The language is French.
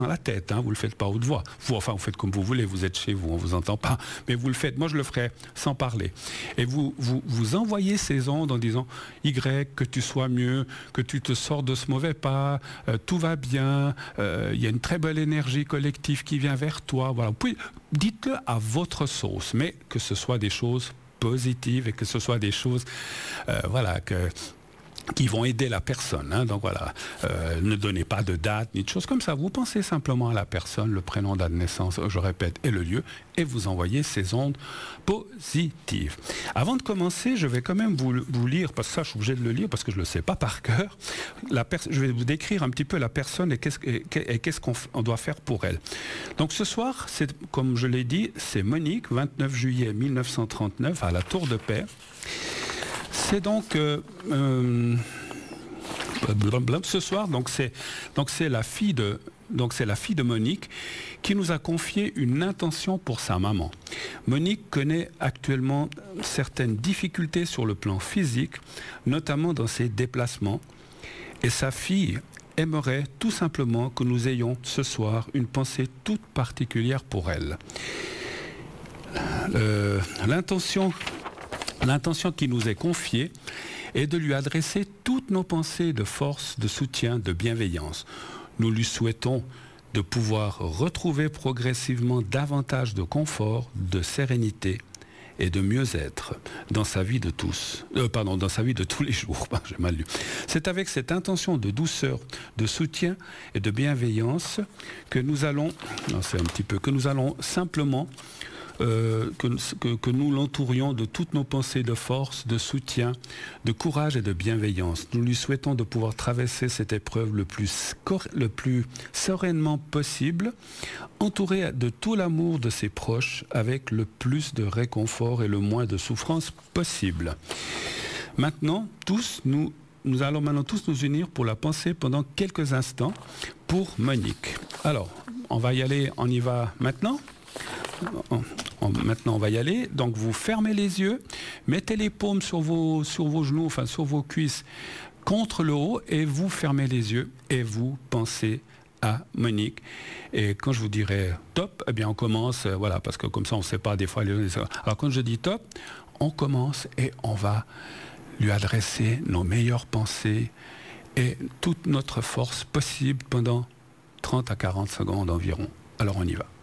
la tête, hein, vous le faites pas à haute voix. Vous faites comme vous voulez, vous êtes chez vous, on vous entend pas, mais vous le faites. Moi, je le ferai sans parler. Et vous envoyez ces ondes en disant Y, que tu sois mieux, que tu te sors de ce mauvais pas, tout va bien, il y a une très belle énergie collective qui vient vers toi. Voilà. Dites-le à votre sauce, mais que ce soit des choses positives et que ce soit des choses, qui vont aider la personne. Hein. Donc voilà, ne donnez pas de date ni de choses comme ça. Vous pensez simplement à la personne, le prénom, date de naissance, je répète, et le lieu, et vous envoyez ces ondes positives. Avant de commencer, je vais quand même vous lire, parce que ça, je suis obligé de le lire, parce que je ne le sais pas par cœur. Je vais vous décrire un petit peu la personne et qu'est-ce qu'on doit faire pour elle. Donc ce soir, comme je l'ai dit, c'est Monique, 29 juillet 1939, à la Tour de Paix. C'est donc ce soir, c'est la fille de Monique qui nous a confié une intention pour sa maman. Monique connaît actuellement certaines difficultés sur le plan physique, notamment dans ses déplacements, et sa fille aimerait tout simplement que nous ayons ce soir une pensée toute particulière pour elle. L'intention qui nous est confiée est de lui adresser toutes nos pensées de force, de soutien, de bienveillance. Nous lui souhaitons de pouvoir retrouver progressivement davantage de confort, de sérénité et de mieux-être dans sa vie de dans sa vie de tous les jours. J'ai mal lu. C'est avec cette intention de douceur, de soutien et de bienveillance que nous allons simplement que nous l'entourions de toutes nos pensées de force, de soutien, de courage et de bienveillance. Nous lui souhaitons de pouvoir traverser cette épreuve le plus sereinement possible, entouré de tout l'amour de ses proches, avec le plus de réconfort et le moins de souffrance possible. Maintenant, nous allons maintenant tous nous unir pour la penser pendant quelques instants pour Monique. Alors, on y va maintenant. Maintenant, on va y aller. Donc, vous fermez les yeux, mettez les paumes sur vos genoux, sur vos cuisses, contre le haut, et vous fermez les yeux et vous pensez à Monique. Et quand je vous dirai top, eh bien, on commence, parce que comme ça, on ne sait pas, des fois, alors quand je dis top, on commence et on va lui adresser nos meilleures pensées et toute notre force possible pendant 30 à 40 secondes environ. Alors, on y va.